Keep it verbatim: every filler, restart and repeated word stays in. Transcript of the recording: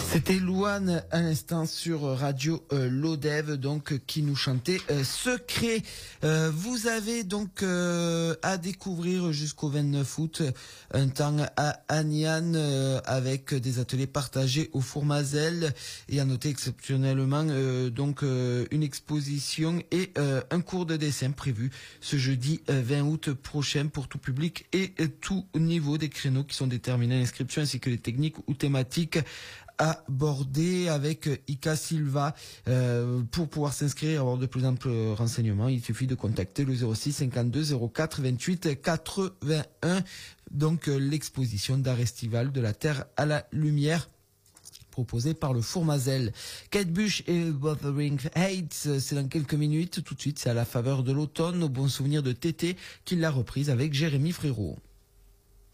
C'était Louane à l'instant sur Radio euh, Lodève, donc qui nous chantait euh, Secret. Euh, vous avez donc euh, à découvrir jusqu'au vingt-neuf août un temps à Aniane euh, avec des ateliers partagés au Fourmazel, et à noter exceptionnellement euh, donc euh, une exposition et euh, un cours de dessin prévu ce jeudi euh, vingt août prochain pour tout public et euh, tout niveau, des créneaux qui sont déterminés à l'inscription ainsi que les techniques ou thématiques aborder avec Ika Silva. Euh, pour pouvoir s'inscrire et avoir de plus amples renseignements, il suffit de contacter le zéro six cinquante-deux zéro quatre vingt-huit quatre-vingt-un. Donc euh, l'exposition d'art estival de la Terre à la Lumière proposée par le Fourmazel. Kate Bush et Wuthering Heights, c'est dans quelques minutes. Tout de suite, c'est à la faveur de l'automne, au bon souvenir de Tété, qui l'a reprise avec Jérémy Frérot.